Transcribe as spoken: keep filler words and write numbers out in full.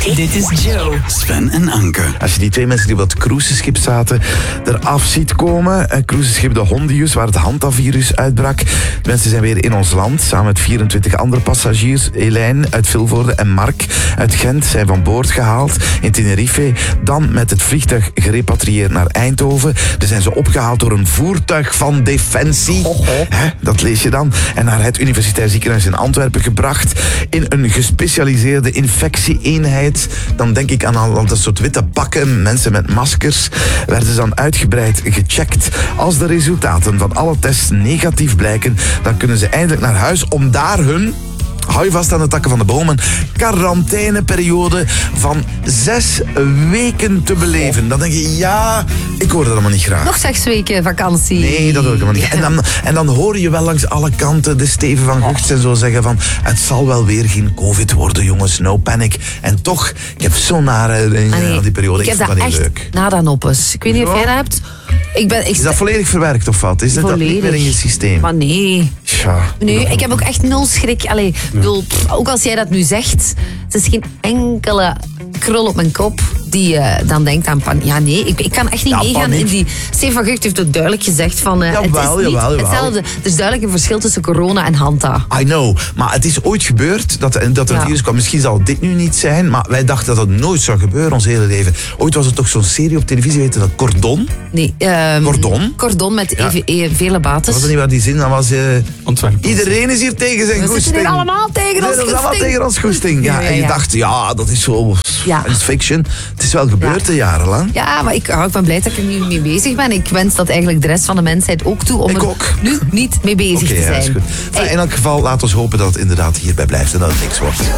Dit is Joe, Sven en Anke. Als je die twee mensen die op dat cruiseschip zaten eraf ziet komen. Een cruiseschip de Hondius, waar het Hantavirus uitbrak. De mensen zijn weer in ons land, samen met vierentwintig andere passagiers. Elijn uit Vilvoorde en Mark uit Gent zijn van boord gehaald in Tenerife. Dan met het vliegtuig gerepatrieerd naar Eindhoven. Dan zijn ze opgehaald door een voertuig van Defensie. Hè, dat lees je dan. En naar het Universitair Ziekenhuis in Antwerpen gebracht. In een gespecialiseerde infectie-eenheid. Dan denk ik aan al dat soort witte pakken. Mensen met maskers. Werden ze dan uitgebreid gecheckt. Als de resultaten van alle tests negatief blijken, dan kunnen ze eindelijk naar huis om daar hun... hou je vast aan de takken van de bomen, quarantaineperiode van zes weken te beleven. Dan denk je, ja, ik hoor dat allemaal niet graag. Nog zes weken vakantie. Nee, dat hoor ik helemaal niet. En dan, en dan hoor je wel langs alle kanten de Steven van Gucht en zo zeggen van, het zal wel weer geen covid worden, jongens, no panic. En toch, ik heb zo'n nare herinneringen Ah, nee. aan die periode. Ik Ik, heb vond dat dat niet echt leuk. na dan op eens. Ik weet niet of Ja. jij dat hebt. Ik ben, ik Is dat volledig verwerkt of wat? Is dat niet Volledig. meer in je systeem? Maar nee. Tja. Nee, ik heb ook echt nul schrik. Allee, ik bedoel, pff, ook als jij dat nu zegt, het is geen enkele krul op mijn kop die uh, dan denkt aan paniek. Ja, nee, ik, ik kan echt niet Ja, meegaan paniek. in die... Stefan van Gucht heeft ook duidelijk gezegd van... Uh, Jawel, het is niet jawel, jawel. hetzelfde. Er is duidelijk een verschil tussen corona en Hanta. I know, maar het is ooit gebeurd dat, dat er een Ja. virus kwam. Misschien zal dit nu niet zijn, maar wij dachten dat het nooit zou gebeuren ons hele leven. Ooit was er toch zo'n serie op televisie, weet je dat? Cordon? Nee, um, Cordon? Cordon met Ja. even, e- vele bates. Was dat niet waar die zin? Dat was... Uh, Ontwerpen. iedereen is hier tegen zijn We goesting. zitten hier allemaal tegen Nee, ons dat is allemaal goesting. tegen ons goesting. Ja, Ja, ja, en je ja. dacht, ja, dat is zo Ja. science fiction. Het is wel gebeurd, Ja. hè, jarenlang. Ja, maar ik, oh, ik ben blij dat ik er nu mee bezig ben. Ik wens dat eigenlijk de rest van de mensheid ook toe om Ik er ook. nu niet mee bezig Oké, te ja, zijn. dat is goed. Hey. In elk geval, laat ons hopen dat het inderdaad hierbij blijft en dat het niks wordt.